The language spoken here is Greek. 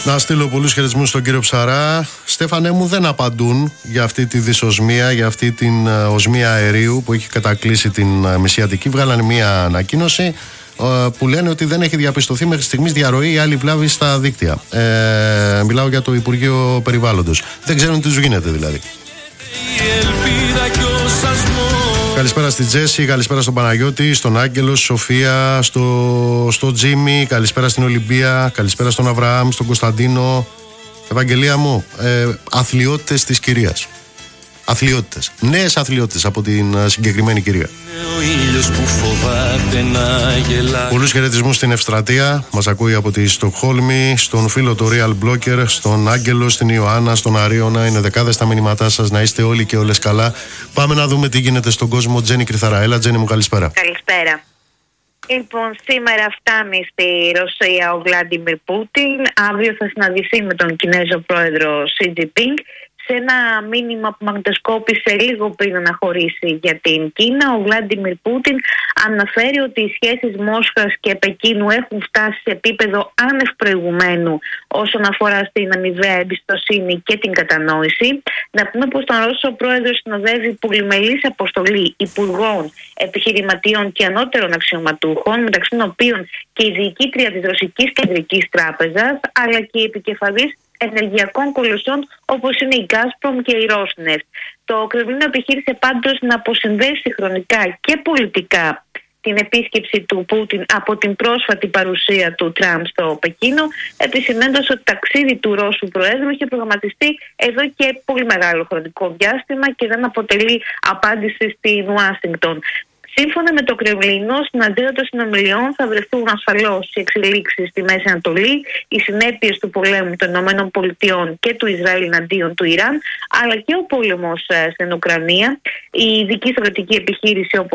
Να στείλω πολλούς χαιρετισμούς στον κύριο Ψαρά. Στέφανε μου, δεν απαντούν για αυτή τη δυσοσμία, για αυτή την οσμία αερίου που έχει κατακλείσει την μισή Αττική. Βγάλανε μια ανακοίνωση που λένε ότι δεν έχει διαπιστωθεί μέχρι στιγμής διαρροή ή άλλη βλάβη στα δίκτυα. Μιλάω για το Υπουργείο Περιβάλλοντος. Δεν ξέρουν τι τους γίνεται δηλαδή. Καλησπέρα στη Τζέσι, καλησπέρα στον Παναγιώτη, στον Άγγελο, στη Σοφία, στο Τζίμι, καλησπέρα στην Ολυμπία, καλησπέρα στον Αβραάμ, στον Κωνσταντίνο. Ευαγγελία μου, αθλιότητες της κυρίας. Αθλιότητες, νέες αθλιότητες από την συγκεκριμένη κυρία. Πολλούς χαιρετισμούς στην Ευστρατεία, μας ακούει από τη Στοκχόλμη, στον φίλο του Real Blocker, στον Άγγελο, στην Ιωάννα, στον Αρίωνα. Είναι δεκάδες τα μηνύματά σας, να είστε όλοι και όλες καλά. Πάμε να δούμε τι γίνεται στον κόσμο. Τζένι Κρυθαρά, έλα Τζένι μου, καλησπέρα. Καλησπέρα. Λοιπόν, σήμερα φτάνει στη Ρωσία ο Βλάντιμιρ Πούτιν. Αύριο θα συναντηθεί με τον Κινέζο πρόεδρο Σι Τζινπίνγκ. Σε ένα μήνυμα που μαγνητοσκόπησε λίγο πριν να χωρίσει για την Κίνα, ο Βλάντιμιρ Πούτιν αναφέρει ότι οι σχέσεις Μόσχας και Πεκίνου έχουν φτάσει σε επίπεδο άνευ προηγουμένου όσον αφορά στην αμοιβαία εμπιστοσύνη και την κατανόηση. Να πούμε πως τον Ρώσο πρόεδρο συνοδεύει πολυμελής αποστολή υπουργών, επιχειρηματιών και ανώτερων αξιωματούχων, μεταξύ των οποίων και η διοικήτρια της Ρωσικής Κεντρικής Τράπεζας, αλλά και η επικεφαλής ενεργειακών κολοσσών όπως είναι η Gazprom και η Rosneft. Το Κρεμλίνο επιχείρησε πάντως να αποσυνδέσει χρονικά και πολιτικά την επίσκεψη του Πούτιν από την πρόσφατη παρουσία του Τραμπ στο Πεκίνο, επισημαίνοντας ότι το ταξίδι του Ρώσου Προέδρου είχε προγραμματιστεί εδώ και πολύ μεγάλο χρονικό διάστημα και δεν αποτελεί απάντηση στην Ουάσιγκτον. Σύμφωνα με το Κρεμλίνο, στην αντίρρηση των συνομιλιών θα βρεθούν ασφαλώς οι εξελίξεις στη Μέση Ανατολή, οι συνέπειες του πολέμου των ΗΠΑ και του Ισραήλ εναντίον του Ιράν, αλλά και ο πόλεμος στην Ουκρανία, η ειδική στρατιωτική επιχείρηση